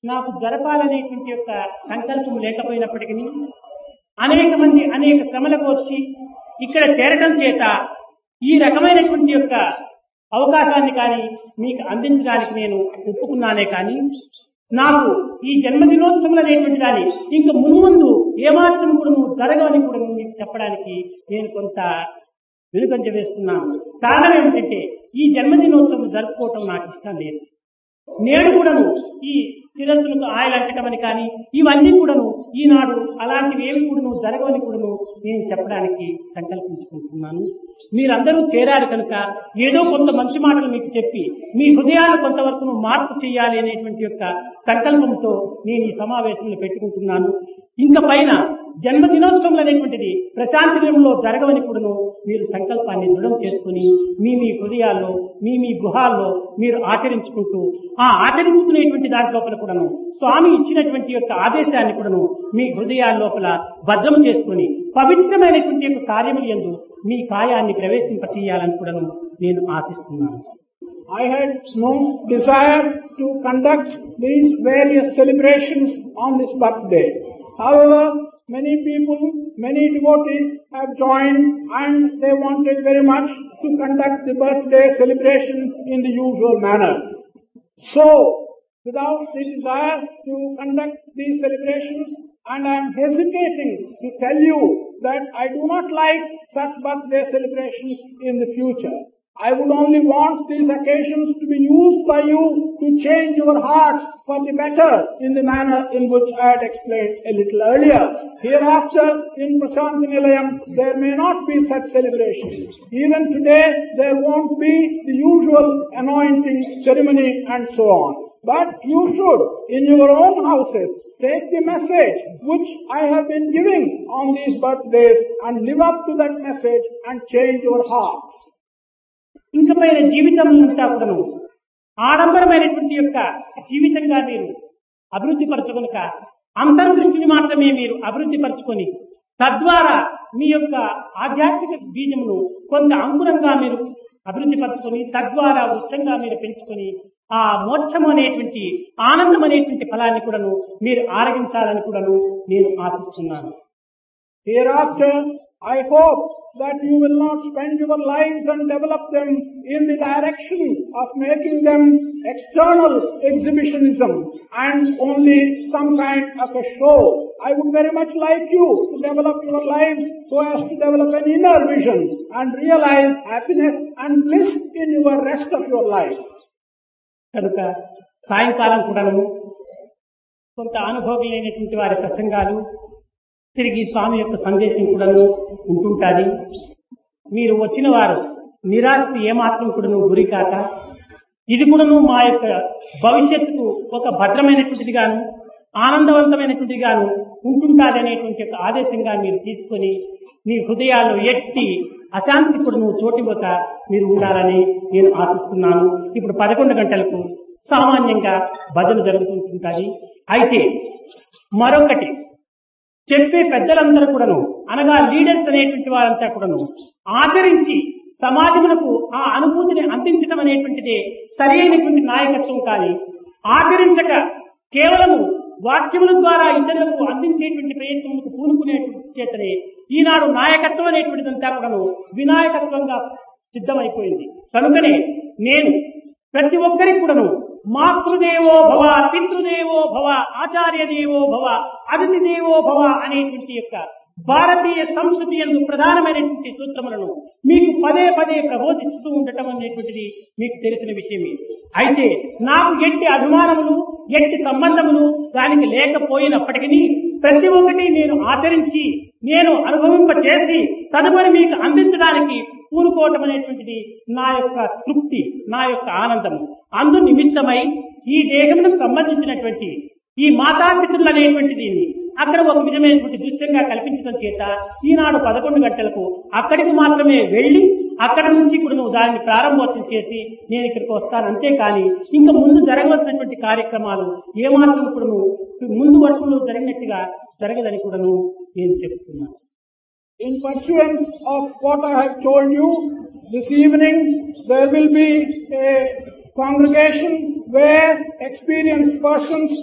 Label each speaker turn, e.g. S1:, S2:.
S1: నాకు జరపాలనేటువంటి యొక్క సంకల్పం లేకపోయినప్పటికీ అనేక మంది అనేక శ్రమలకు వచ్చి ఇక్కడ చేరటం చేత ఈ రకమైనటువంటి యొక్క అవకాశాన్ని కానీ మీకు అందించడానికి నేను ఒప్పుకున్నానే కానీ నాకు ఈ జన్మదినోత్సవం అనేటువంటి దాన్ని ఇంకా మున్ముందు ఏమాత్రం కూడా జరగవని కూడా మీకు చెప్పడానికి నేను కొంత వెనుకంజ వేస్తున్నాను. కారణం ఏమిటంటే ఈ జన్మదినోత్సవం జరుపుకోవటం నాకు ఇష్టం లేదు. నేను కూడాను ఈ శిరస్సులకు ఆయిల్ అంటటమని కానీ ఇవన్నీ కూడాను ఈనాడు అలాంటివి ఏమి కూడాను జరగవని కూడాను నేను చెప్పడానికి సంకల్పించుకుంటున్నాను. మీరందరూ చేరారు కనుక ఏదో కొంత మంచి మాటలు మీకు చెప్పి మీ హృదయాలు కొంతవరకు మార్పు చేయాలి అనేటువంటి యొక్క సంకల్పంతో నేను ఈ సమావేశంలో పెట్టుకుంటున్నాను. ఇంకా పైన జన్మదినోత్సవం అనేటువంటిది ప్రశాంతిలో జరగవని కూడాను మీరు సంకల్పాన్ని దృఢం చేసుకుని మీ హృదయాల్లో మీ గృహాల్లో మీరు ఆచరించుకుంటూ ఆ ఆచరించుకునేటువంటి దాని లోపల కూడాను స్వామి ఇచ్చినటువంటి యొక్క ఆదేశాన్ని కూడాను మీ హృదయాల లోపల భద్రం చేసుకుని పవిత్రమైనటువంటి యొక్క కార్యములు యందు మీ కాయాన్ని ప్రవేశింపచేయాలని కూడాను నేను ఆశిస్తున్నాను.
S2: I had no desire to conduct these various celebrations on this birthday. However, many people, many devotees have joined and they wanted very much to conduct the birthday celebration in the usual manner. So, without the desire to conduct these celebrations, and I am hesitating to tell you that I do not like such birthday celebrations in the future. I would only want these occasions to be used by you to change your hearts for the better in the manner in which I had explained a little earlier. Hereafter, in Prasanthi Nilayam, there may not be such celebrations. Even today, there won't be the usual anointing ceremony and so on. But you should, in your own houses, take the message which I have been giving on these birthdays and live up to that message and change your hearts.
S1: ఇంకమైన జీవితం అంతా కూడాను ఆడంబరమైనటువంటి యొక్క జీవితంగా మీరు అభివృద్ధి పరచుకొనక అంతర్దృష్టిని మాత్రమే మీరు అభివృద్ధి పరచుకొని తద్వారా మీ యొక్క ఆధ్యాత్మిక బీజమును కొంత అంకురంగా మీరు అభివృద్ధి పరచుకొని తద్వారా వృక్షంగా మీరు పెంచుకొని ఆ మోక్షం అనేటువంటి ఆనందం అనేటువంటి ఫలాన్ని కూడాను మీరు ఆరగించాలని కూడాను నేను ఆశిస్తున్నాను.
S2: Hereafter, I hope that you will not spend your lives and develop them in the direction of making them external exhibitionism and only some kind of a show. I would very much like you to develop your lives so as to develop an inner vision and realize happiness and bliss in your rest of your life.
S1: కనుక సాయంకాలం కూడాను కొంత అనుభవమైనటువంటి వారి ప్రసంగాలు తిరిగి స్వామి యొక్క సందేశం కూడాను ఉంటుంటుంది. మీరు వచ్చిన వారు నిరాశకు ఏమాత్రం కూడాను గురి కాక ఇది కూడాను మా యొక్క భవిష్యత్తుకు ఒక భద్రమైనటువంటిది గాను ఆనందవంతమైనటువంటిది గాను ఉంటుంటుంది అనేటువంటి యొక్క ఆదేశంగా మీరు తీసుకొని మీ హృదయాల్లో ఎట్టి అశాంతి కూడాను చోటివ్వక మీరు ఉండాలని నేను ఆశిస్తున్నాను. ఇప్పుడు 11 గంటలకు సామాన్యంగా భజన జరుగుతుంటుంది. అయితే మరొకటి చెప్పే పెద్దలందరూ కూడాను అనగా లీడర్స్ అనేటువంటి వారంతా కూడాను ఆచరించి సమాజమునకు ఆ అనుభూతిని అందించడం అనేటువంటిదే సరి అయినటువంటి నాయకత్వం. కానీ ఆచరించక కేవలము వాక్యముల ద్వారా ఇతరులకు అందించేటువంటి ప్రయత్నములకు పూనుకునేటువంటి చేతనే ఈనాడు నాయకత్వం అనేటువంటిదంతా కూడాను వినాయకత్వంగా సిద్ధమైపోయింది. కనుకనే నేను ప్రతి ఒక్కరికి కూడాను మాతృదేవో భవ, పితృదేవో భవ, ఆచార్య దేవో భవ, అతిథి దేవో భవ అనేటువంటి యొక్క భారతీయ సంస్కృతి యందు ప్రధానమైనటువంటి సూత్రములను మీకు పదే పదే ప్రబోధిస్తూ ఉండటం అనేటువంటిది మీకు తెలిసిన విషయమే. అయితే నాకు ఎట్టి అభిమానములు ఎట్టి సంబంధములు దానికి లేకపోయినప్పటికీ ప్రతి ఒక్కటి నేను ఆచరించి నేను అనుభవింపచేసి తదుపరి మీకు అందించడానికి పూనుకోవటం అనేటువంటిది నా యొక్క తృప్తి, నా యొక్క ఆనందము. అందు నిమిత్తమై ఈ దేహమునకు సంబంధించినటువంటి ఈ మాతాపితృలు అనేటువంటి దీన్ని అక్కడ ఒక విధమైనటువంటి దృశ్యంగా కల్పించడం చేత ఈనాడు 11 గంటలకు అక్కడికి మాత్రమే వెళ్లి అక్కడ నుంచి కూడా నువ్వు దాన్ని ప్రారంభోత్సవం చేసి నేను ఇక్కడికి వస్తాను. అంతేకాని ఇంకా ముందు జరగవలసినటువంటి కార్యక్రమాలు ఏమాత్రం కూడా ముందు వర్షంలో జరిగినట్టుగా జరగదని కూడా నేను చెప్తున్నాను.
S2: In pursuance of what I have told you, this evening there will be a congregation where experienced persons